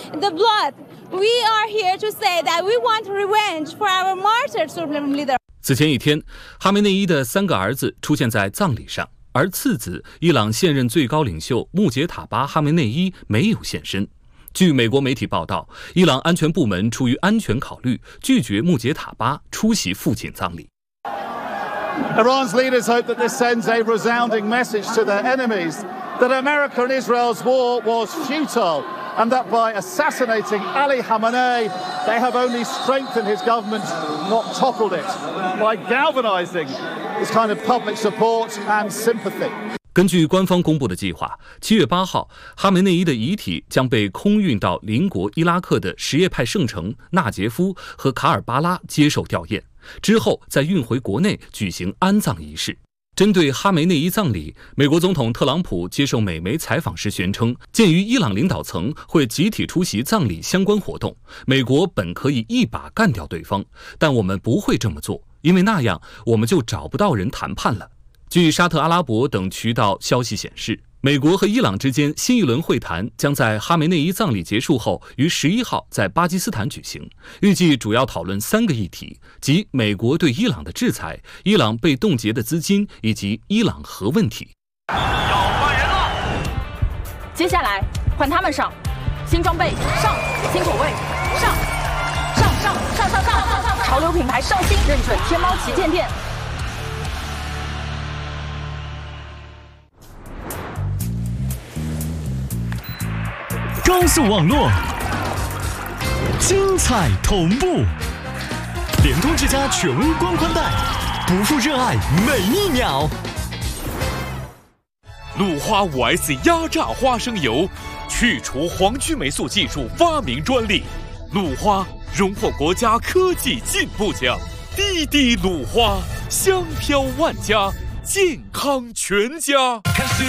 the blood. We are here to say that we want revenge for our martyred Supreme Leader. 此前一天，哈梅内伊的3个儿子出现在葬礼上，而次子伊朗现任最高领袖穆杰塔巴·哈梅内伊没有现身。据美国媒体报道，伊朗安全部门出于安全考虑，拒绝穆杰塔巴出席父亲葬礼。 Iran's leaders hope that this sends a resounding message to their enemies that America and Israel's war was futile, and that by assassinating Ali Khamenei, they have only strengthened his government, not toppled it, by galvanizing this kind of public support and sympathy. 根据官方公布的计划，7月8号，哈梅内伊的遗体将被空运到邻国伊拉克的什叶派圣城纳杰夫和卡尔巴拉接受吊唁，之后再运回国内举行安葬仪式。针对哈梅内伊葬礼，美国总统特朗普接受美媒采访时宣称，鉴于伊朗领导层会集体出席葬礼相关活动，美国本可以一把干掉对方，但我们不会这么做，因为那样我们就找不到人谈判了。据沙特阿拉伯等渠道消息显示，美国和伊朗之间新一轮会谈将在哈梅内伊葬礼结束后于11号在巴基斯坦举行，预计主要讨论3个议题，即美国对伊朗的制裁、伊朗被冻结的资金以及伊朗核问题。 要换人了， 接下来换他们上，新装备上，新口味上，上，潮流品牌上新，认准天猫旗舰店。 高速网络，精彩同步，联通之家全屋光宽带，不负热爱每一秒。 鲁花5S 压榨花生油，去除黄曲霉素技术发明专利，鲁花荣获国家科技进步奖。滴滴鲁花，香飘万家，健康全家。